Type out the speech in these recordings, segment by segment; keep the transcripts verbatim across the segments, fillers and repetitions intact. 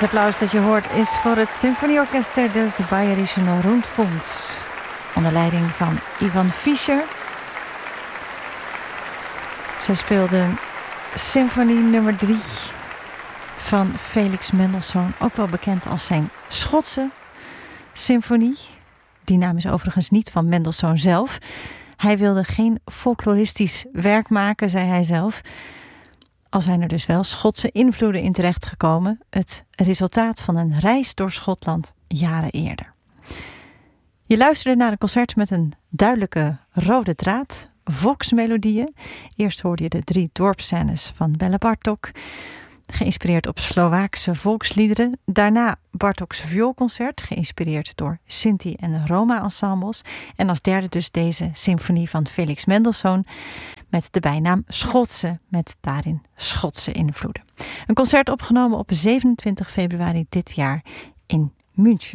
Het applaus dat je hoort is voor het Symfonieorchester des Bayerischen Rundfunks. Onder leiding van Ivan Fischer. Zij speelden symfonie nummer drie van Felix Mendelssohn. Ook wel bekend als zijn Schotse symfonie. Die naam is overigens niet van Mendelssohn zelf. Hij wilde geen folkloristisch werk maken, zei hij zelf. Al zijn er dus wel Schotse invloeden in terechtgekomen. Het resultaat van een reis door Schotland jaren eerder. Je luisterde naar een concert met een duidelijke rode draad. Volksmelodieën. Eerst hoorde je de drie dorpsscènes van Belle Bartok. Geïnspireerd op Slovaakse volksliederen. Daarna Bartoks vioolconcert. Geïnspireerd door Sinti en Roma ensembles. En als derde dus deze symfonie van Felix Mendelssohn. Met de bijnaam Schotse. Met daarin Schotse invloeden. Een concert opgenomen op zevenentwintig februari dit jaar in München.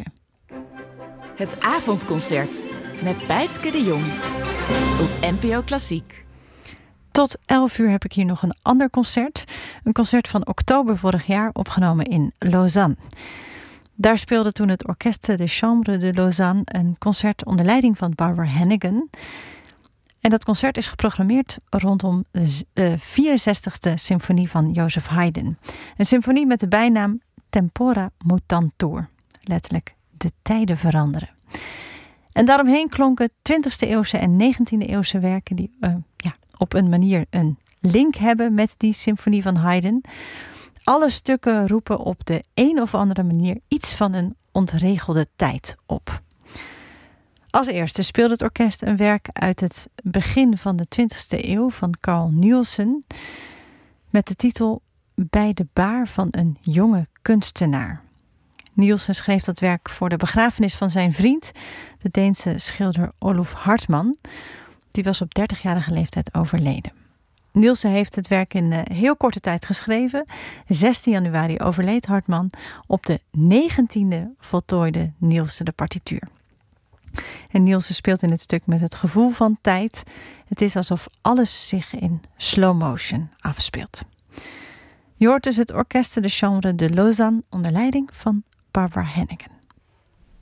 Het avondconcert met Bijtske de Jong op N P O Klassiek. Tot elf uur heb ik hier nog een ander concert. Een concert van oktober vorig jaar opgenomen in Lausanne. Daar speelde toen het Orchestre de Chambre de Lausanne een concert onder leiding van Barbara Hannigan. En dat concert is geprogrammeerd rondom de vierenzestigste symfonie van Joseph Haydn. Een symfonie met de bijnaam Tempora Mutantur. Letterlijk, de tijden veranderen. En daaromheen klonken twintigste eeuwse en negentiende eeuwse werken die uh, ja, op een manier een link hebben met die symfonie van Haydn. Alle stukken roepen op de een of andere manier iets van een ontregelde tijd op. Als eerste speelde het orkest een werk uit het begin van de twintigste eeuw van Carl Nielsen met de titel Bij de baar van een jonge kunstenaar. Nielsen schreef dat werk voor de begrafenis van zijn vriend, de Deense schilder Olof Hartmann. Die was op dertigjarige leeftijd overleden. Nielsen heeft het werk in uh, heel korte tijd geschreven. zestien januari overleed Hartmann. Op de negentiende voltooide Nielsen de partituur. En Nielsen speelt in het stuk met het gevoel van tijd. Het is alsof alles zich in slow motion afspeelt. Je hoort dus het Orchestre de Chambre de Lausanne onder leiding van Barbara Hannigan.